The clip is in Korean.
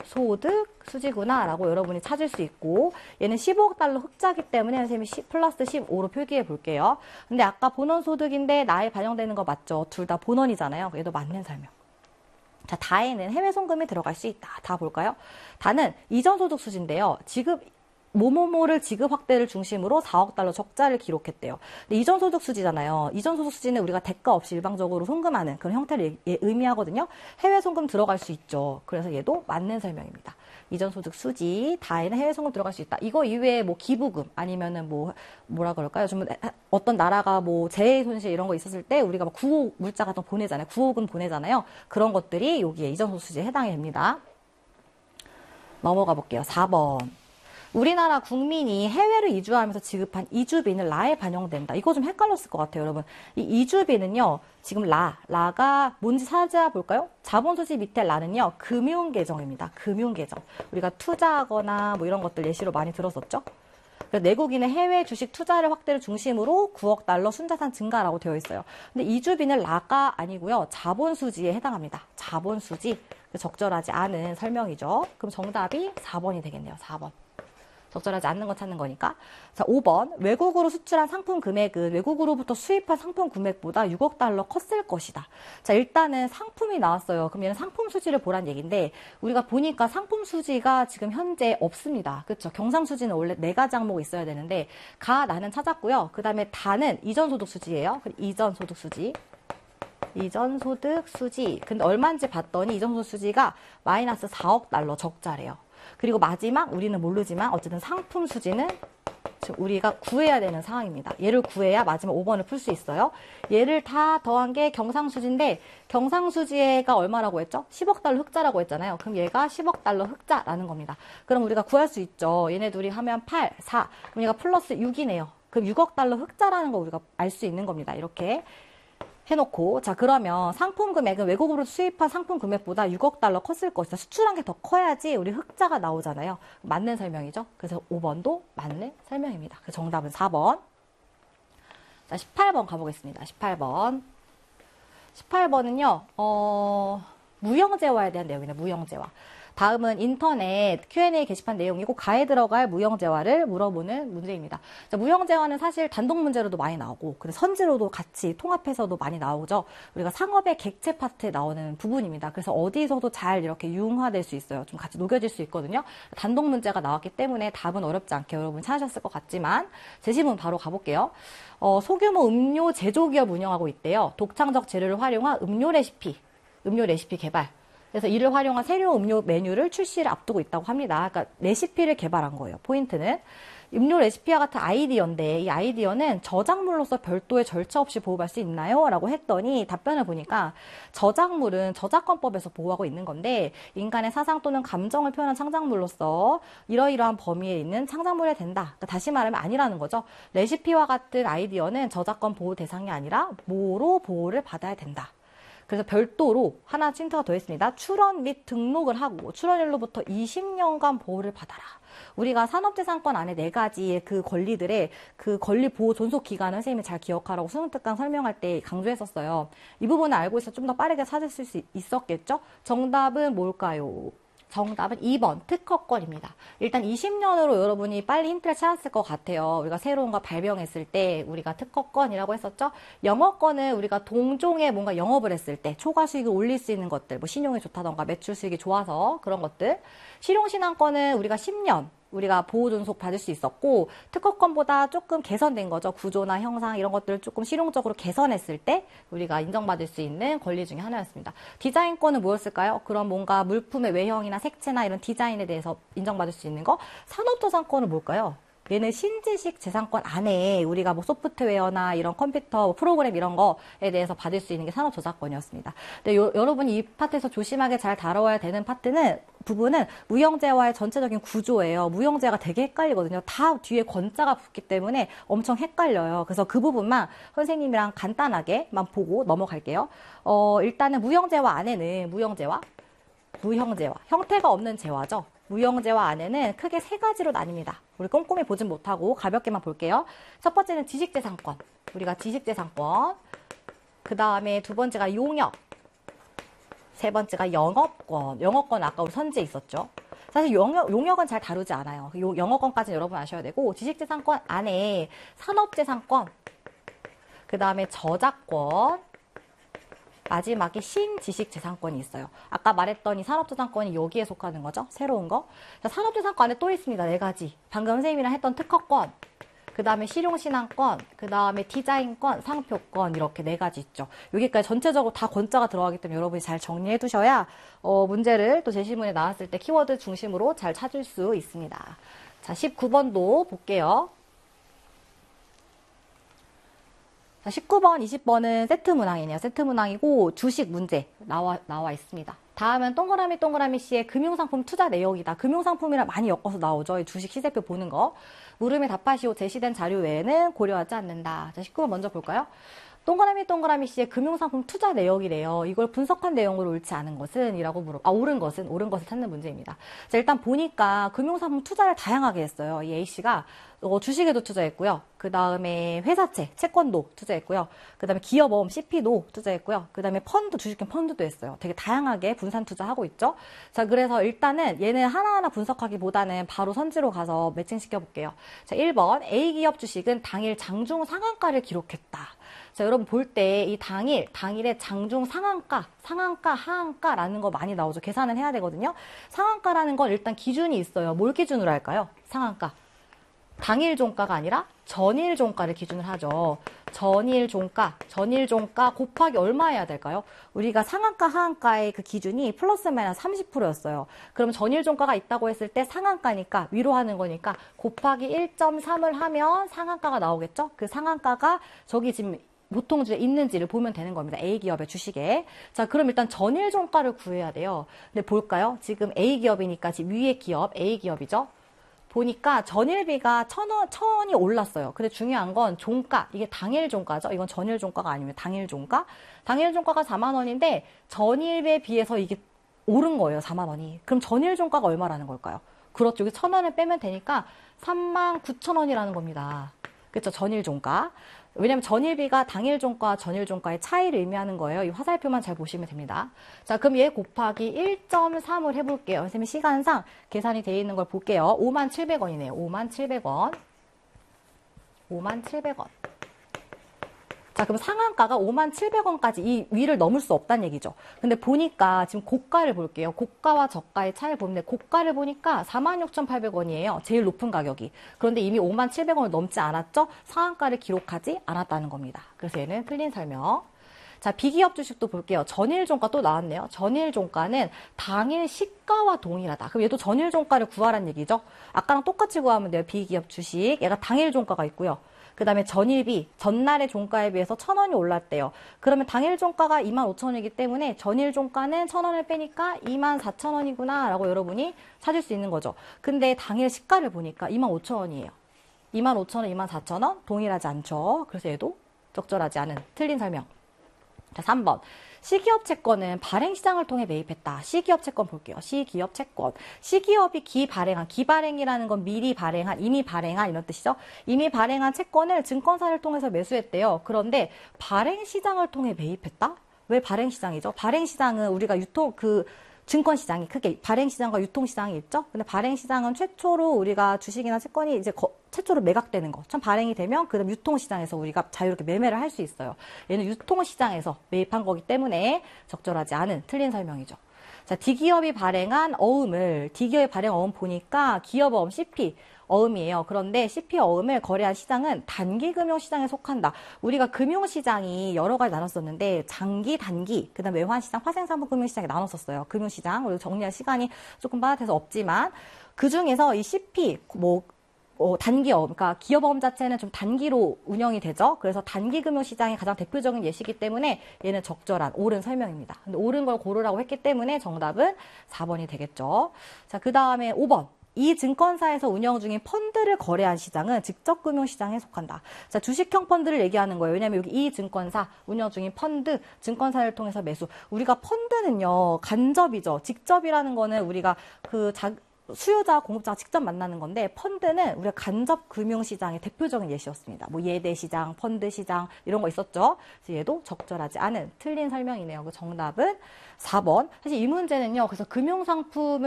소득 수지구나 라고 여러분이 찾을 수 있고, 얘는 15억 달러 흑자기 때문에 선생님이 플러스 15로 표기해 볼게요. 근데 아까 본원소득인데 나에 반영되는 거 맞죠? 둘 다 본원이잖아요. 얘도 맞는 설명. 자, 다에는 해외 송금이 들어갈 수 있다. 다 볼까요? 다는 이전소득 수지인데요. 지급 뭐뭐뭐를 지급 확대를 중심으로 4억 달러 적자를 기록했대요. 근데 이전소득 수지잖아요. 이전소득 수지는 우리가 대가 없이 일방적으로 송금하는 그런 형태를 의미하거든요. 해외 송금 들어갈 수 있죠. 그래서 얘도 맞는 설명입니다. 이전소득 수지, 다에는 해외 송금 들어갈 수 있다. 이거 이외에 뭐 기부금 아니면은 뭐라 그럴까요? 좀 어떤 나라가 뭐 재해 손실 이런 거 있었을 때 우리가 막 구호 물자 같은 거 보내잖아요. 구호금 보내잖아요. 그런 것들이 여기에 이전소득 수지에 해당이 됩니다. 넘어가 볼게요. 4번. 우리나라 국민이 해외로 이주하면서 지급한 이주비는 라에 반영된다. 이거 좀 헷갈렸을 것 같아요, 여러분. 이 이주비는요, 지금 라가 뭔지 찾아볼까요? 자본수지 밑에 라는요, 금융계정입니다. 금융계정. 우리가 투자하거나 뭐 이런 것들 예시로 많이 들었었죠? 내국인의 해외 주식 투자를 확대를 중심으로 9억 달러 순자산 증가라고 되어 있어요. 근데 이주비는 라가 아니고요, 자본수지에 해당합니다. 자본수지. 적절하지 않은 설명이죠. 그럼 정답이 4번이 되겠네요, 4번. 적절하지 않는 거 찾는 거니까. 자, 5번. 외국으로 수출한 상품 금액은 외국으로부터 수입한 상품 금액보다 6억 달러 컸을 것이다. 자, 일단은 상품이 나왔어요. 그럼 얘는 상품 수지를 보란 얘기인데, 우리가 보니까 상품 수지가 지금 현재 없습니다. 그렇죠? 경상 수지는 원래 4가지 항목이 있어야 되는데, 나는 찾았고요. 그 다음에 다는 이전소득 수지예요. 이전소득 수지. 이전소득 수지. 근데 얼마인지 봤더니 이전소득 수지가 마이너스 4억 달러 적자래요. 그리고 마지막 우리는 모르지만 어쨌든 상품 수지는 지금 우리가 구해야 되는 상황입니다. 얘를 구해야 마지막 5번을 풀 수 있어요. 얘를 다 더한 게 경상수지인데 경상수지가 얼마라고 했죠? 10억 달러 흑자라고 했잖아요. 그럼 얘가 10억 달러 흑자라는 겁니다. 그럼 우리가 구할 수 있죠. 얘네 둘이 하면 8, 4. 그럼 얘가 플러스 6이네요. 그럼 6억 달러 흑자라는 거 우리가 알 수 있는 겁니다. 이렇게 해놓고, 자, 그러면 상품 금액은 외국으로 수입한 상품 금액보다 6억 달러 컸을 것이다. 수출한 게 더 커야지 우리 흑자가 나오잖아요. 맞는 설명이죠. 그래서 5번도 맞는 설명입니다. 그래서 정답은 4번. 자, 18번 가보겠습니다. 18번. 18번은요, 무형재화에 대한 내용이네, 무형재화. 다음은 인터넷 Q&A 게시판 내용이고 가에 들어갈 무형재화를 물어보는 문제입니다. 자, 무형재화는 사실 단독 문제로도 많이 나오고 그리고 선지로도 같이 통합해서도 많이 나오죠. 우리가 상업의 객체 파트에 나오는 부분입니다. 그래서 어디서도 잘 이렇게 융화될 수 있어요. 좀 같이 녹여질 수 있거든요. 단독 문제가 나왔기 때문에 답은 어렵지 않게 여러분 찾으셨을 것 같지만 제시문 바로 가볼게요. 소규모 음료 제조기업 운영하고 있대요. 독창적 재료를 활용한 음료 레시피 개발. 그래서 이를 활용한 새로운 음료 메뉴를 출시를 앞두고 있다고 합니다. 그러니까 레시피를 개발한 거예요. 포인트는 음료 레시피와 같은 아이디어인데 이 아이디어는 저작물로서 별도의 절차 없이 보호할 수 있나요? 라고 했더니 답변을 보니까 저작물은 저작권법에서 보호하고 있는 건데 인간의 사상 또는 감정을 표현한 창작물로서 이러이러한 범위에 있는 창작물이 된다. 그러니까 다시 말하면 아니라는 거죠. 레시피와 같은 아이디어는 저작권 보호 대상이 아니라 뭐로 보호를 받아야 된다. 그래서 별도로 하나 힌트가 더 있습니다. 출원 및 등록을 하고 출원일로부터 20년간 보호를 받아라. 우리가 산업재산권 안에 4가지의 그 권리들의 그 권리 보호 존속 기간을 선생님이 잘 기억하라고 수능 특강 설명할 때 강조했었어요. 이 부분을 알고 있어 좀 더 빠르게 찾으실 수 있었겠죠? 정답은 뭘까요? 정답은 2번 특허권입니다. 일단 20년으로 여러분이 빨리 힌트를 찾았을 것 같아요. 우리가 새로운 거 발명했을 때 우리가 특허권이라고 했었죠. 영업권은 우리가 동종의 뭔가 영업을 했을 때 초과 수익을 올릴 수 있는 것들, 뭐 신용이 좋다던가 매출 수익이 좋아서 그런 것들. 실용신앙권은 우리가 10년 우리가 보호존속 받을 수 있었고 특허권보다 조금 개선된 거죠. 구조나 형상 이런 것들을 조금 실용적으로 개선했을 때 우리가 인정받을 수 있는 권리 중에 하나였습니다. 디자인권은 뭐였을까요? 그런 뭔가 물품의 외형이나 색채나 이런 디자인에 대해서 인정받을 수 있는 거. 산업저작권은 뭘까요? 얘는 신지식 재산권 안에 우리가 뭐 소프트웨어나 이런 컴퓨터 프로그램 이런 거에 대해서 받을 수 있는 게 산업저작권이었습니다. 근데 여러분이 이 파트에서 조심하게 잘 다뤄야 되는 부분은 무형재화의 전체적인 구조예요. 무형재화가 되게 헷갈리거든요. 다 뒤에 권자가 붙기 때문에 엄청 헷갈려요. 그래서 그 부분만 선생님이랑 간단하게만 보고 넘어갈게요. 일단은 무형재화 안에는 무형재화 형태가 없는 재화죠. 무형재화 안에는 크게 3가지로 나뉩니다. 우리 꼼꼼히 보진 못하고 가볍게만 볼게요. 첫 번째는 지식재산권. 우리가 지식재산권. 그 다음에 두 번째가 용역. 세 번째가 영업권. 영업권 아까 우리 선지에 있었죠. 사실 용역은 잘 다루지 않아요. 영업권까지는 여러분 아셔야 되고, 지식재산권 안에 산업재산권, 그 다음에 저작권, 마지막에 신지식재산권이 있어요. 아까 말했던 이 산업재산권이 여기에 속하는 거죠. 새로운 거. 자, 산업재산권 안에 또 있습니다. 4가지. 방금 선생님이랑 했던 특허권, 그 다음에 실용신앙권, 그 다음에 디자인권, 상표권 이렇게 4가지 있죠. 여기까지 전체적으로 다 권자가 들어가기 때문에 여러분이 잘 정리해 두셔야 문제를 또 제시문에 나왔을 때 키워드 중심으로 잘 찾을 수 있습니다. 자, 19번도 볼게요. 자, 19번, 20번은 세트 문항이네요. 세트 문항이고 주식 문제 나와 있습니다. 다음은 동그라미 씨의 금융상품 투자 내역이다. 금융상품이랑 많이 엮어서 나오죠. 이 주식 시세표 보는 거. 물음에 답하시오. 제시된 자료 외에는 고려하지 않는다. 자, 19번 먼저 볼까요? 동그라미 씨의 금융상품 투자 내역이래요. 이걸 분석한 내용으로 옳지 않은 것은? 이라고 옳은 것을 찾는 문제입니다. 자, 일단 보니까 금융상품 투자를 다양하게 했어요. 이 A씨가 주식에도 투자했고요. 그 다음에 회사채, 채권도 투자했고요. 그 다음에 기업어음 CP도 투자했고요. 그 다음에 주식형 펀드도 했어요. 되게 다양하게 분산 투자하고 있죠. 자, 그래서 일단은 얘는 하나하나 분석하기보다는 바로 선지로 가서 매칭시켜 볼게요. 자, 1번 A기업 주식은 당일 장중 상한가를 기록했다. 자, 여러분 볼 때 이 당일의 장중 상한가, 하한가라는 거 많이 나오죠. 계산은 해야 되거든요. 상한가라는 건 일단 기준이 있어요. 뭘 기준으로 할까요? 상한가. 당일 종가가 아니라 전일 종가를 기준으로 하죠. 전일 종가 곱하기 얼마 해야 될까요? 우리가 상한가, 하한가의 그 기준이 플러스 마이너스 30%였어요. 그럼 전일 종가가 있다고 했을 때 상한가니까 위로 하는 거니까 곱하기 1.3을 하면 상한가가 나오겠죠? 그 상한가가 저기 지금 보통주에 있는지를 보면 되는 겁니다. A기업의 주식에. 자, 그럼 일단 전일 종가를 구해야 돼요. 근데 볼까요? 지금 A기업이니까 지금 위에 기업, A기업이죠? 보니까 전일비가 1,000원이 올랐어요. 근데 중요한 건 종가, 이게 당일 종가죠. 이건 전일 종가가 아니면 당일 종가. 당일 종가가 4만 원인데 전일비에 비해서 이게 오른 거예요. 4만 원이. 그럼 전일 종가가 얼마라는 걸까요? 그렇죠. 여기 1,000원을 빼면 되니까 39,000원이라는 겁니다. 그렇죠. 전일 종가. 왜냐면 전일비가 당일 종가와 전일 종가의 차이를 의미하는 거예요. 이 화살표만 잘 보시면 됩니다. 자, 그럼 얘 곱하기 1.3을 해볼게요. 선생님이 시간상 계산이 되어 있는 걸 볼게요. 57,000원이네요. 57,000원. 57,000원. 자, 그럼 상한가가 57,000원까지 이 위를 넘을 수 없다는 얘기죠. 근데 보니까 지금 고가를 볼게요. 고가와 저가의 차이를 보는데 고가를 보니까 46,800원이에요. 제일 높은 가격이. 그런데 이미 57,000원을 넘지 않았죠? 상한가를 기록하지 않았다는 겁니다. 그래서 얘는 틀린 설명. 자, 비기업 주식도 볼게요. 전일 종가 또 나왔네요. 전일 종가는 당일 시가와 동일하다. 그럼 얘도 전일 종가를 구하라는 얘기죠. 아까랑 똑같이 구하면 돼요. 비기업 주식. 얘가 당일 종가가 있고요. 그 다음에 전일비, 전날의 종가에 비해서 1,000원이 올랐대요. 그러면 당일 종가가 25,000원이기 때문에 전일 종가는 1,000원을 빼니까 24,000원이구나 라고 여러분이 찾을 수 있는 거죠. 근데 당일 시가를 보니까 25,000원이에요. 25,000원, 24,000원 동일하지 않죠. 그래서 얘도 적절하지 않은 틀린 설명. 자, 3번. 시기업 채권은 발행시장을 통해 매입했다. 시기업 채권 볼게요. 시기업 채권. 시기업이 기발행이라는 건 미리 발행한, 이미 발행한 이런 뜻이죠. 이미 발행한 채권을 증권사를 통해서 매수했대요. 그런데 발행시장을 통해 매입했다? 왜 발행시장이죠? 발행시장은 우리가 증권시장이 크게 발행시장과 유통시장이 있죠. 근데 발행시장은 최초로 우리가 주식이나 채권이 이제 최초로 매각되는 거. 참 발행이 되면 그다음 유통시장에서 우리가 자유롭게 매매를 할 수 있어요. 얘는 유통시장에서 매입한 거기 때문에 적절하지 않은 틀린 설명이죠. 자, D기업이 발행한 어음 보니까 기업어음 CP 어음이에요. 그런데 CP 어음을 거래한 시장은 단기금융시장에 속한다. 우리가 금융시장이 여러 가지 나눴었는데 장기, 단기, 그 다음 외환시장, 파생상품금융시장에 나눴었어요. 금융시장. 그리고 정리할 시간이 조금 빠듯해서 없지만 그중에서 이 CP, 단기어음, 그러니까 기업어음 자체는 좀 단기로 운영이 되죠. 그래서 단기금융시장이 가장 대표적인 예시이기 때문에 얘는 적절한 옳은 설명입니다. 근데 옳은 걸 고르라고 했기 때문에 정답은 4번이 되겠죠. 자, 그 다음에 5번. 이 증권사에서 운영 중인 펀드를 거래한 시장은 직접금융시장에 속한다. 자, 주식형 펀드를 얘기하는 거예요. 왜냐면 여기 이 증권사 운영 중인 펀드, 증권사를 통해서 매수. 우리가 펀드는요, 간접이죠. 직접이라는 거는 우리가 수요자, 공급자가 직접 만나는 건데 펀드는 우리가 간접 금융시장의 대표적인 예시였습니다. 뭐 예대시장, 펀드시장 이런 거 있었죠. 그래서 얘도 적절하지 않은 틀린 설명이네요. 그 정답은 4번. 사실 이 문제는요. 그래서 금융상품을